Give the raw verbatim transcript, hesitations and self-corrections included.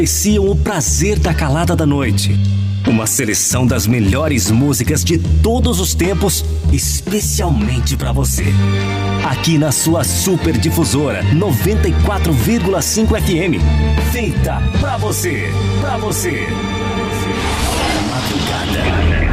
Apreciam o prazer da calada da noite. Uma seleção das melhores músicas de todos os tempos, especialmente para você. Aqui na sua Super Difusora noventa e quatro vírgula cinco F M. Feita pra você, pra você. Madrugada.